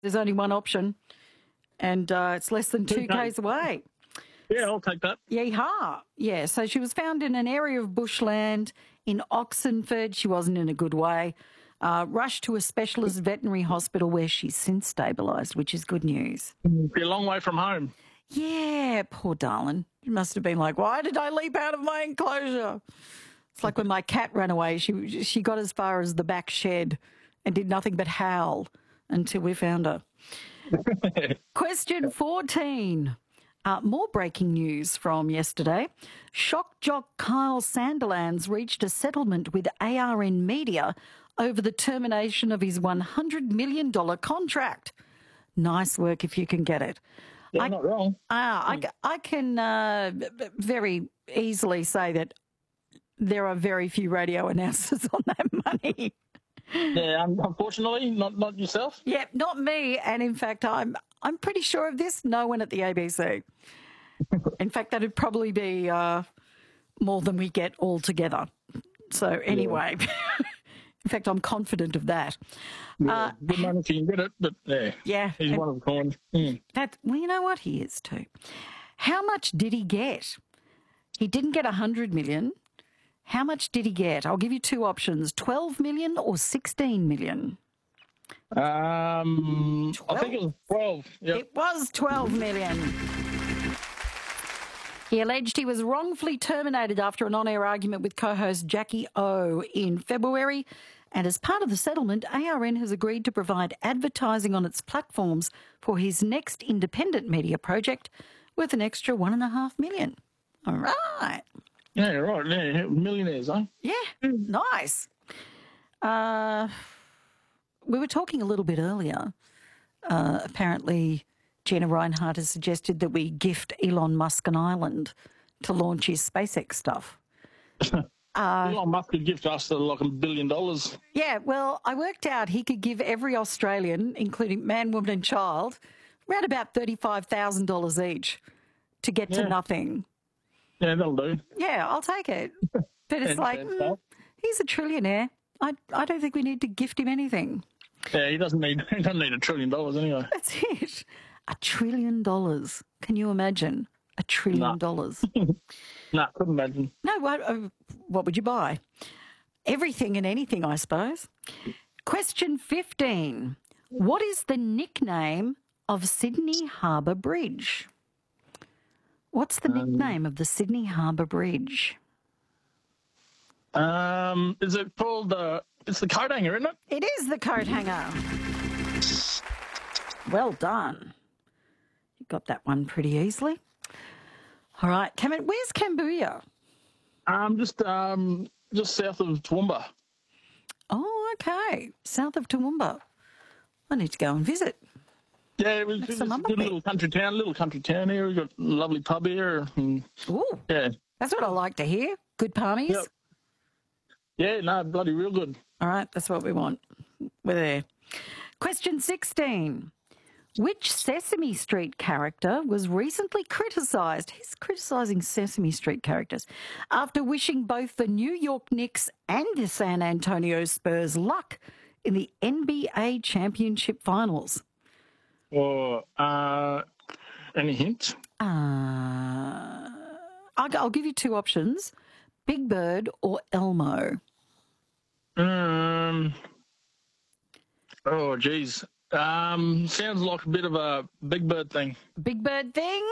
There's only one option, and it's less than 2 k's away. Yeah, I'll take that. Yeehaw. Yeah, so she was found in an area of bushland in Oxenford. She wasn't in a good way. Rushed to a specialist veterinary hospital where she's since stabilised, which is good news. Be a long way from home. Yeah, poor darling. She must have been like, why did I leap out of my enclosure? It's like when my cat ran away. She got as far as the back shed and did nothing but howl until we found her. Question 14. More breaking news from yesterday. Shock jock Kyle Sandilands reached a settlement with ARN Media over the termination of his $100 million contract. Nice work if you can get it. Yeah, not wrong. I can very easily say that there are very few radio announcers on that money. Yeah, unfortunately, not yourself. Yeah, not me. And in fact, I'm pretty sure of this. No one at the ABC. In fact, that'd probably be more than we get altogether. So anyway, in fact, I'm confident of that. Yeah, good money if you can get it, but yeah, he's one of a kind. Well, you know what? He is too. How much did he get? He didn't get 100 million. How much did he get? I'll give you two options: 12 million or 16 million. I think it was 12. Yep. It was 12 million. He alleged he was wrongfully terminated after an on-air argument with co-host Jackie O in February. And as part of the settlement, ARN has agreed to provide advertising on its platforms for his next independent media project worth an extra $1.5 million. All right. Yeah, right. Yeah, millionaires, eh? Yeah, nice. We were talking a little bit earlier. Apparently, Gina Reinhardt has suggested that we gift Elon Musk an island to launch his SpaceX stuff. Elon Musk could gift us like $1 billion. Yeah, well, I worked out he could give every Australian, including man, woman and child, around about $35,000 each to get to nothing. Yeah, that'll do. Yeah, I'll take it. But it's like, he's a trillionaire. I don't think we need to gift him anything. Yeah, he doesn't need $1 trillion anyway. That's it. $1 trillion. Can you imagine? $1 trillion. No, couldn't imagine. No, what would you buy? Everything and anything, I suppose. Question 15. What is the nickname of Sydney Harbour Bridge? What's the nickname of the Sydney Harbour Bridge? Is it called it's the coat hanger, isn't it? It is the coat hanger. Well done. You got that one pretty easily. All right, Cameron, where's Cambodia? Just south of Toowoomba. Oh, okay. South of Toowoomba. I need to go and visit. Yeah, it was a good little country town here. We've got a lovely pub here. Ooh. Yeah. That's what I like to hear. Good palmies. Yep. Yeah, no, bloody real good. All right, that's what we want. We're there. Question 16. Which Sesame Street character was recently criticised? He's criticising Sesame Street characters after wishing both the New York Knicks and the San Antonio Spurs luck in the NBA championship finals. Or any hints? I'll give you two options: Big Bird or Elmo. Oh, geez. Sounds like a bit of a Big Bird thing. Big Bird thing?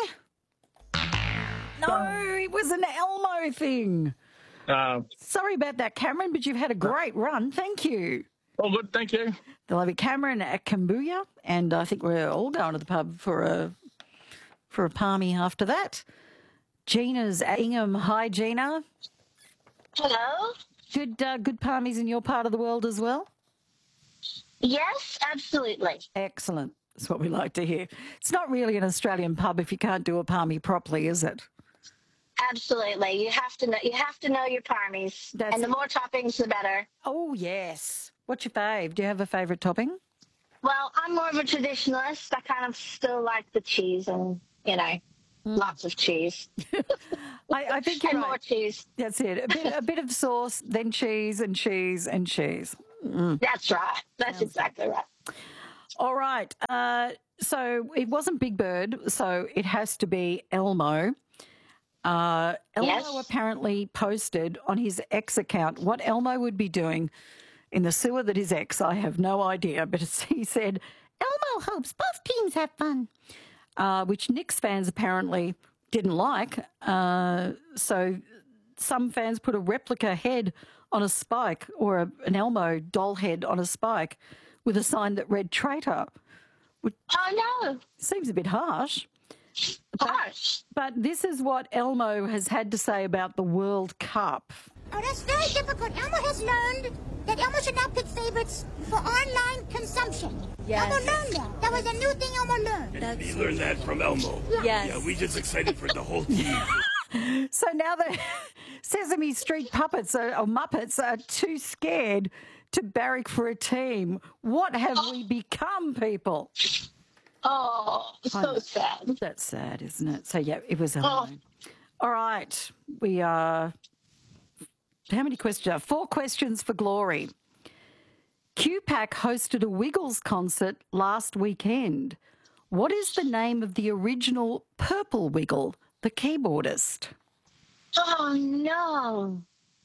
No, it was an Elmo thing. Sorry about that, Cameron, but you've had a great run. Thank you. Oh, good. Thank you. The lovely Cameron at Cambodia, and I think we're all going to the pub for a palmy after that. Gina's at Ingham. Hi, Gina. Hello. Good palmies in your part of the world as well? Yes, absolutely. Excellent. That's what we like to hear. It's not really an Australian pub if you can't do a palmy properly, is it? Absolutely. You have to know your parmies. And the more toppings, the better. Oh, yes. What's your fave? Do you have a favourite topping? Well, I'm more of a traditionalist. I kind of still like the cheese and, lots of cheese. I think you're and right. more cheese. That's it. A bit of sauce, then cheese and cheese and cheese. That's right. That's exactly right. All right. So it wasn't Big Bird, so it has to be Elmo. Elmo Yes. apparently posted on his ex account what Elmo would be doing in the sewer that is ex. I have no idea, but he said, Elmo hopes both teams have fun, which Knicks fans apparently didn't like. So some fans put a replica head on a spike or an Elmo doll head on a spike with a sign that read traitor. Oh, no. Seems a bit harsh. Harsh. But this is what Elmo has had to say about the World Cup. Oh, that's very difficult. Elmo has learned that Elmo should not pick favorites for online consumption. Yes. Elmo learned that. That was a new thing Elmo learned. We learned that from Elmo. Yes. Yeah, we just excited for the whole team. So now the Sesame Street puppets or Muppets are too scared to barrack for a team. What have we become, people? Oh, so sad. That's sad, isn't it? So, yeah, it was Elmo. All right. We are... How many questions? 4 questions for Glory. QPAC hosted a Wiggles concert last weekend. What is the name of the original Purple Wiggle, the keyboardist? Oh, no.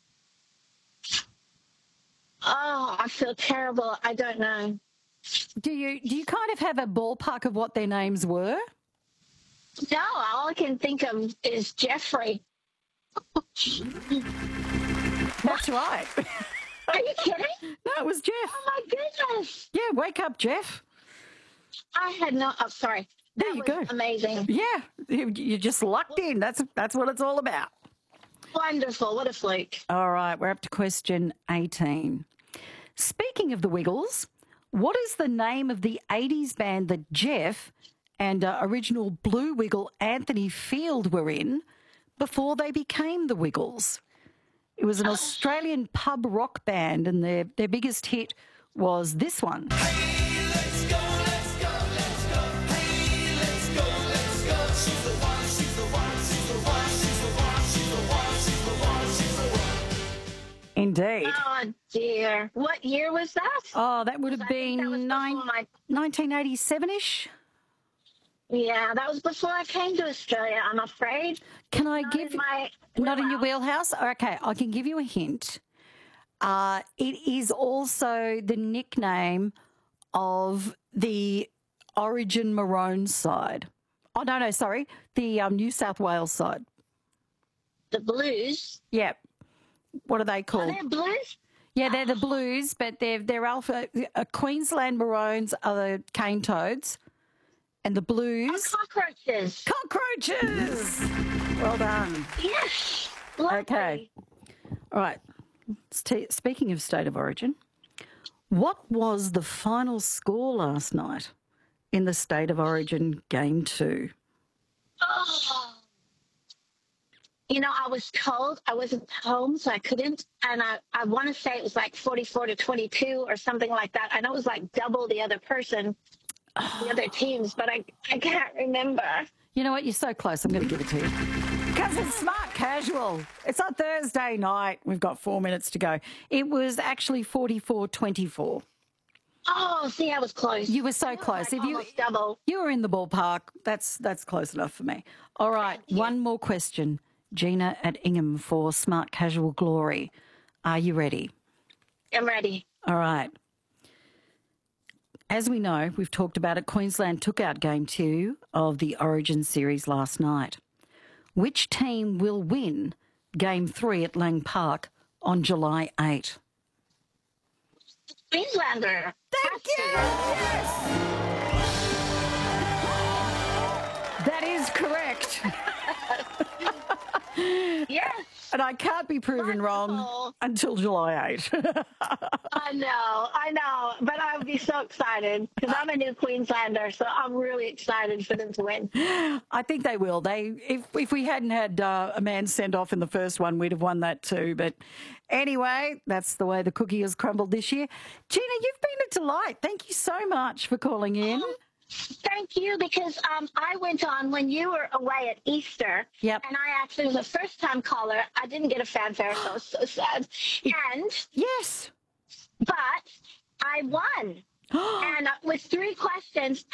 Oh, I feel terrible. I don't know. Do you kind of have a ballpark of what their names were? No, all I can think of is Jeffrey. That's right. Are you kidding? No, it was Jeff. Oh, my goodness. Yeah, wake up, Jeff. I had no... Oh, sorry. There That you was go. amazing. Yeah, you just lucked in. That's what it's all about. Wonderful. What a fluke. All right, we're up to question 18. Speaking of the Wiggles, what is the name of the 80s band that Jeff and original Blue Wiggle Anthony Field were in before they became the Wiggles? It was an Australian pub rock band, and their biggest hit was this one. Indeed. Oh, dear. What year was that? Oh, that would have I think that was been before my... 1987-ish. Yeah, that was before I came to Australia, I'm afraid. Can I Not give in my not in your wheelhouse. wheelhouse? Okay, I can give you a hint. It is also the nickname of the Origin Maroon side. Oh, no, sorry. The New South Wales side. The Blues. Yeah. What are they Are called? they Blues? Yeah, they're the Blues, but they're Alpha. Queensland Maroons are the Cane Toads, and the Blues. Cockroaches. Cockroaches! Well done. Yes. Lovely. Okay. All right. Speaking of State of Origin, what was the final score last night in the State of Origin Game 2? Oh. You know, I was told I wasn't home, so I couldn't. And I want to say it was like 44-22 or something like that. I know it was like double the other person, the other teams, but I can't remember. You know what? You're so close. I'm going to give it to you. Because it's smart casual. It's on Thursday night. We've got 4 minutes to go. It was actually 44-24. Oh, see, I was close. You were so close. Like almost double. You were in the ballpark, that's close enough for me. All right, one more question. Gina at Ingham for Smart Casual Glory. Are you ready? I'm ready. All right. As we know, we've talked about it, Queensland took out Game 2 of the Origin series last night. Which team will win Game 3 at Lang Park on July 8? Queenslander. Thank you! Yes! That is correct. Yes. And I can't be proven wrong Wonderful. until July 8. I know. But I would be so excited because I'm a new Queenslander, so I'm really excited for them to win. I think they will. If we hadn't had a man sent off in the first one, we'd have won that too. But anyway, that's the way the cookie has crumbled this year. Gina, you've been a delight. Thank you so much for calling in. Thank you, because I went on when you were away at Easter, Yep. and I actually was a first-time caller. I didn't get a fanfare, so I was so sad. And Yes. but I won. and with 3 questions.